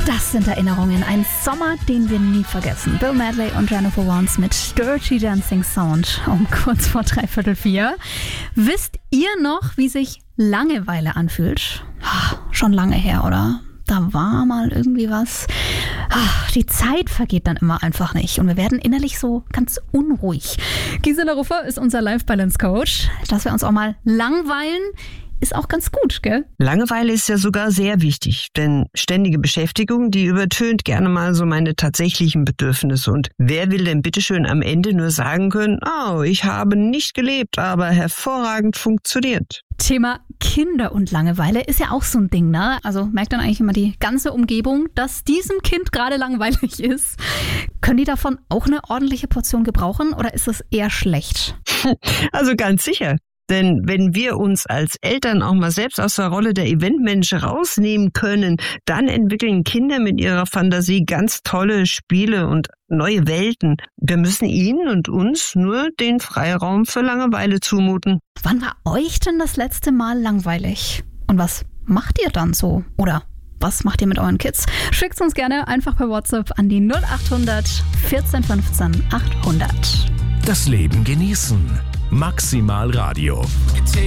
Das sind Erinnerungen. Ein Sommer, den wir nie vergessen. Bill Medley und Jennifer Warnes mit Dirty Dancing Sound um kurz vor 3:45. Wisst ihr noch, wie sich Langeweile anfühlt? Schon lange her, oder? Da war mal irgendwie was. Die Zeit vergeht dann immer einfach nicht und wir werden innerlich so ganz unruhig. Gisela Ruffer ist unser Life Balance Coach. Dass wir uns auch mal langweilen, ist auch ganz gut, gell? Langeweile ist ja sogar sehr wichtig, denn ständige Beschäftigung, die übertönt gerne mal so meine tatsächlichen Bedürfnisse. Und wer will denn bitteschön am Ende nur sagen können, ich habe nicht gelebt, aber hervorragend funktioniert. Thema Kinder und Langeweile ist ja auch so ein Ding, ne? Also merkt dann eigentlich immer die ganze Umgebung, dass diesem Kind gerade langweilig ist. Können die davon auch eine ordentliche Portion gebrauchen oder ist das eher schlecht? Also ganz sicher. Denn wenn wir uns als Eltern auch mal selbst aus der Rolle der Eventmenschen rausnehmen können, dann entwickeln Kinder mit ihrer Fantasie ganz tolle Spiele und neue Welten. Wir müssen ihnen und uns nur den Freiraum für Langeweile zumuten. Wann war euch denn das letzte Mal langweilig? Und was macht ihr dann so? Oder was macht ihr mit euren Kids? Schickt uns gerne einfach per WhatsApp an die 0800 14 15 800. Das Leben genießen. Maximal Radio.